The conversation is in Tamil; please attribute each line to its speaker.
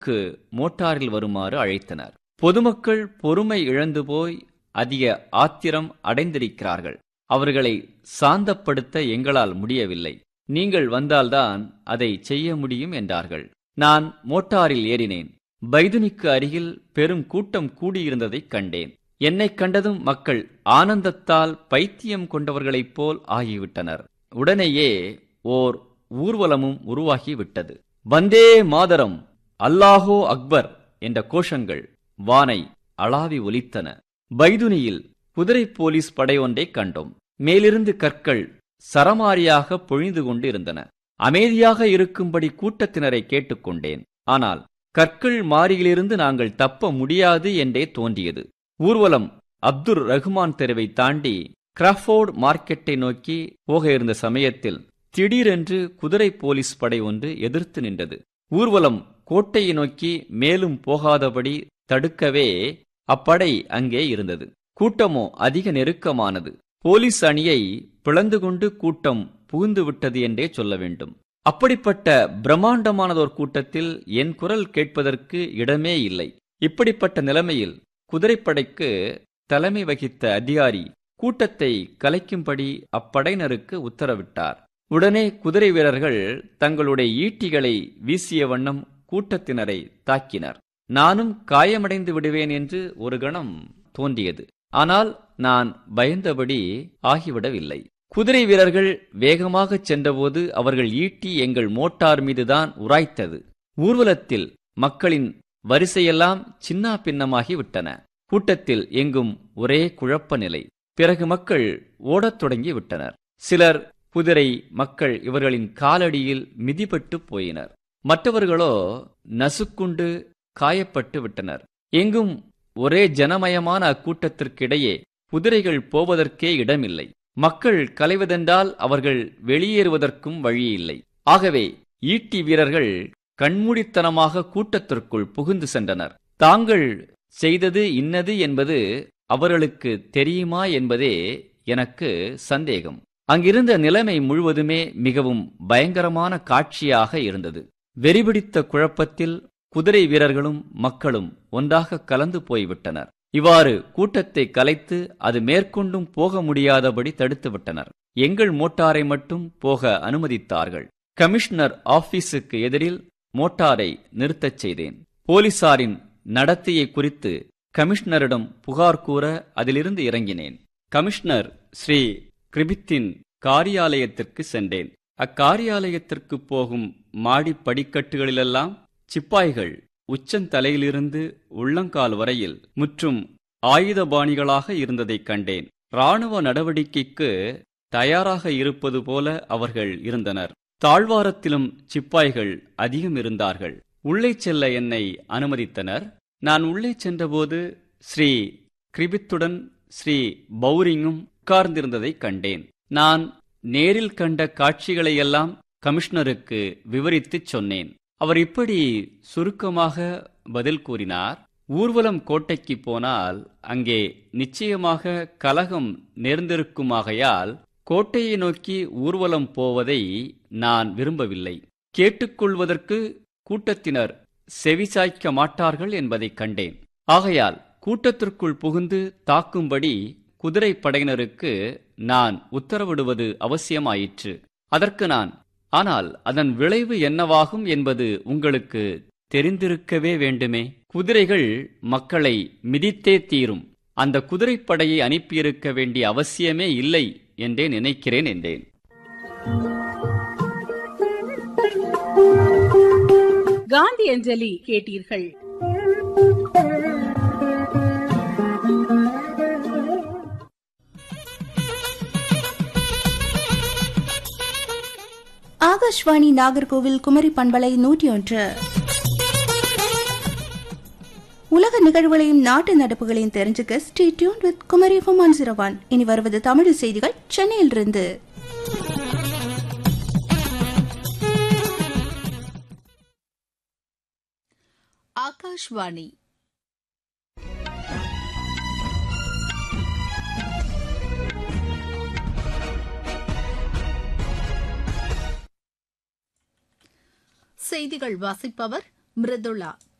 Speaker 1: மோட்டாரில் வருமாறு அழைத்தனர். பொதுமக்கள் பொறுமை இழந்து போய் அதிக ஆத்திரம் அடைந்திருக்கிறார்கள். அவர்களை சாந்தப்படுத்த எங்களால் முடியவில்லை. நீங்கள் வந்தால்தான் அதை செய்ய முடியும் என்றார்கள். நான் மோட்டாரில் ஏறினேன். பைதுனிக்கு அருகில் பெரும் கூட்டம் கூடியிருந்ததைக் கண்டேன். என்னைக் கண்டதும் மக்கள் ஆனந்தத்தால் பைத்தியம் கொண்டவர்களைப் போல் ஆகிவிட்டனர். உடனேயே ஓர் ஊர்வலமும் உருவாகிவிட்டது. வந்தே மாதரம், அல்லாஹோ அக்பர் என்ற கோஷங்கள் வானை அளாவி ஒலித்தன. பைதுனியில் குதிரை போலீஸ் படையொன்றை கண்டோம். மேலிருந்து கற்கள் சரமாரியாக பொழிந்து கொண்டு இருந்தன. அமைதியாக இருக்கும்படி கூட்டத்தினரை கேட்டுக்கொண்டேன். ஆனால் கற்கள் மாரியிலிருந்து நாங்கள் தப்ப முடியாது என்றே தோன்றியது. ஊர்வலம் அப்துர் ரஹ்மான் தெருவை தாண்டி கிராஃபோர்ட் மார்க்கெட்டை நோக்கி போக இருந்த சமயத்தில் திடீரென்று குதிரை போலீஸ் படை ஒன்று எதிர்த்து நின்றது. ஊர்வலம் கோட்டையை நோக்கி மேலும் போகாதபடி தடுக்கவே அப்படை அங்கே இருந்தது. கூட்டமோ அதிக நெருக்கமானது. போலீஸ் அணியை பிளந்து கொண்டு கூட்டம் புகுந்து விட்டது என்றே சொல்ல வேண்டும். அப்படிப்பட்ட பிரம்மாண்டமானதோர் கூட்டத்தில் என் குரல் கேட்பதற்கு இடமே இல்லை. இப்படிப்பட்ட நிலைமையில் குதிரைப்படைக்கு தலைமை வகித்த அதிகாரி கூட்டத்தை கலைக்கும்படி அப்படையினருக்கு உத்தரவிட்டார். உடனே குதிரை வீரர்கள் தங்களுடைய ஈட்டிகளை வீசிய வண்ணம் கூட்டத்தினரை தாக்கினர். நானும் காயமடைந்து விடுவேன் என்று ஒரு கணம் தோன்றியது. ஆனால் நான் பயந்தபடி ஆகிவிடவில்லை. குதிரை வீரர்கள் வேகமாகச் சென்றபோது அவர்கள் ஈட்டி எங்கள் மோட்டார் மீதுதான் உராய்த்தது. ஊர்வலத்தில் மக்களின் வரிசையெல்லாம் சின்னா பின்னமாகி விட்டன. கூட்டத்தில் எங்கும் ஒரே குழப்ப நிலை. பிறகு மக்கள் ஓடத் தொடங்கி விட்டனர். சிலர் குதிரை மக்கள் இவர்களின் காலடியில் மிதிபட்டு போயினர். மற்றவர்களோ நசுக்குண்டு காயப்பட்டு விட்டனர். எங்கும் ஒரே ஜனமயமான அக்கூட்டத்திற்கிடையே குதிரைகள் போவதற்கே இடமில்லை. மக்கள் கலைவதென்றால் அவர்கள் வெளியேறுவதற்கும் வழியில்லை. ஆகவே ஈட்டி வீரர்கள் கண்மூடித்தனமாக கூட்டத்திற்குள் புகுந்து சென்றனர். தாங்கள் செய்தது இன்னது என்பது அவர்களுக்கு தெரியுமா என்பதே எனக்கு சந்தேகம். அங்கிருந்த நிலைமை முழுவதுமே மிகவும் பயங்கரமான காட்சியாக இருந்தது. வெறிபிடித்த குழப்பத்தில் குதிரை வீரர்களும் மக்களும் ஒன்றாக கலந்து போய்விட்டனர். இவ்வாறு கூட்டத்தை கலைத்து அது மேற்கொண்டும் போக முடியாதபடி தடுத்துவிட்டனர். எங்கள் மோட்டாரை மட்டும் போக அனுமதித்தார்கள். கமிஷனர் ஆபீஸுக்கு எதிரில் மோட்டாரை நிறுத்தச் செய்தேன். போலீசாரின் நடத்தையை குறித்து கமிஷனரிடம் புகார் கூற அதிலிருந்து இறங்கினேன். கமிஷனர் ஸ்ரீ கிரிபித்தின் காரியாலயத்திற்கு சென்றேன். அக்காரியாலயத்திற்கு போகும் மாடி படிக்கட்டுகளிலெல்லாம் சிப்பாய்கள் உச்சந்தலையிலிருந்து உள்ளங்கால் வரையில் முற்றும் ஆயுதபாணிகளாக இருந்ததைக் கண்டேன். இராணுவ நடவடிக்கைக்கு தயாராக இருப்பது போல அவர்கள் இருந்தனர். தாழ்வாரத்திலும் சிப்பாய்கள் அதிகம் இருந்தார்கள். உள்ளே செல்ல என்னை அனுமதித்தனர். நான் உள்ளே சென்றபோது ஸ்ரீ கிரிபித்துடன் ஸ்ரீ பௌரிங்கும் உட்கார்ந்திருந்ததைக் கண்டேன். நான் நேரில் கண்ட காட்சிகளையெல்லாம் கமிஷனருக்கு விவரித்துச் சொன்னேன். அவர் இப்படி சுருக்கமாக பதில் கூறினார். ஊர்வலம் கோட்டைக்கு போனால் அங்கே நிச்சயமாக கலகம் நேர்ந்திருக்குமாகையால் கோட்டையை நோக்கி ஊர்வலம் போவதை நான் விரும்பவில்லை. கேட்டுக்கொள்வதற்கு கூட்டத்தினர் செவிசாய்க்க மாட்டார்கள் என்பதைக் கண்டேன். ஆகையால் கூட்டத்திற்குள் புகுந்து தாக்கும்படி குதிரை படையினருக்கு நான் உத்தரவிடுவது அவசியமாயிற்று. அதற்கு ஆனால் அதன் விளைவு என்னவாகும் என்பது உங்களுக்கு தெரிந்திருக்கவே வேண்டுமே. குதிரைகள் மக்களை மிதித்தே தீரும். அந்த குதிரைப்படையை அனுப்பியிருக்க வேண்டிய அவசியமே இல்லை என்றே நினைக்கிறேன் என்றேன்.
Speaker 2: காந்தி அஞ்சலி கேட்டீர்கள்.
Speaker 3: ஆகாஷ்வாணி நாகர்கோவில் குமரி பண்பலை 101. உலக நிகழ்வுகளையும் நாட்டு நடப்புகளையும் தெரிஞ்சுக்க stay tuned with Kumari FM 101. இனி வருவது தமிழ் செய்திகள் சென்னையிலிருந்து.
Speaker 2: ஆகாஷ்வாணி. செய்திகள் வாசிப்பவர் மிருதுளா.